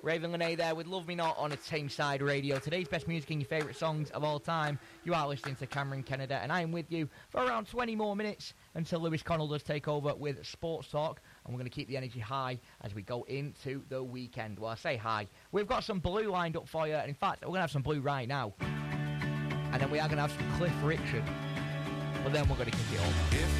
Raven Lene there with Love Me Not on a Tameside Radio. Today's best music and your favourite songs of all time. You are listening to Cameron Kennedy, and I am with you for around 20 more minutes until Lewis Connell does take over with Sports Talk. And we're going to keep the energy high as we go into the weekend. Well, I say high. We've got some Blue lined up for you. And in fact, we're going to have some Blue right now. And then we are going to have some Cliff Richard. But then we're going to kick it off.